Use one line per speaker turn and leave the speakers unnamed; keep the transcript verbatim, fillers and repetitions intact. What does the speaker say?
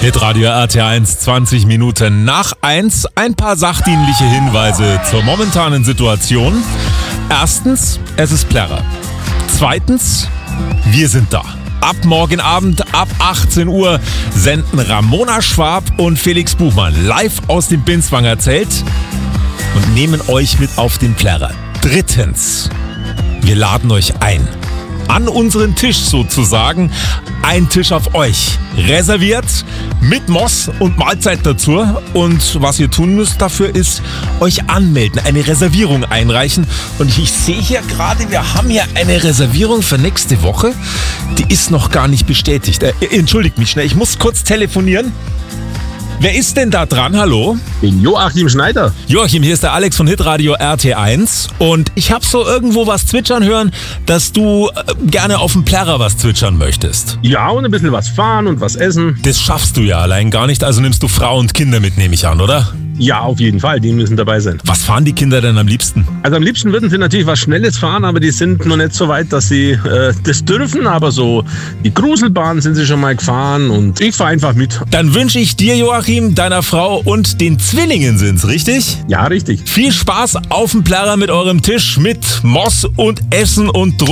Hitradio R T eins, zwanzig Minuten nach eins. Ein paar sachdienliche Hinweise zur momentanen Situation. Erstens, es ist Plärrer. Zweitens, wir sind da. Ab morgen Abend, ab achtzehn Uhr, senden Ramona Schwab und Felix Buchmann live aus dem Binswanger Zelt und nehmen euch mit auf den Plärrer. Drittens, wir laden euch ein. An unseren Tisch sozusagen. Ein Tisch auf euch. Reserviert mit Moss und Mahlzeit dazu. Und was ihr tun müsst dafür ist, euch anmelden, eine Reservierung einreichen. Und ich sehe hier gerade, wir haben hier eine Reservierung für nächste Woche. Die ist noch gar nicht bestätigt. Äh, entschuldigt mich schnell, ich muss kurz telefonieren. Wer ist denn da dran? Hallo?
Den Joachim Schneider.
Joachim, hier ist der Alex von Hitradio R T eins und ich habe so irgendwo was zwitschern hören, dass du äh, gerne auf dem Plärrer was zwitschern möchtest.
Ja, und ein bisschen was fahren und was essen.
Das schaffst du ja allein gar nicht, also nimmst du Frau und Kinder mit, nehme ich an, oder?
Ja, auf jeden Fall, die müssen dabei sein.
Was fahren die Kinder denn am liebsten?
Also am liebsten würden sie natürlich was Schnelles fahren, aber die sind noch nicht so weit, dass sie äh, das dürfen. Aber so die Gruselbahn sind sie schon mal gefahren und ich fahre einfach mit.
Dann wünsche ich dir, Joachim, deiner Frau und den Zwillingen sind's, richtig?
Ja, richtig.
Viel Spaß auf dem Plärrer mit eurem Tisch mit Moss und Essen und Drum.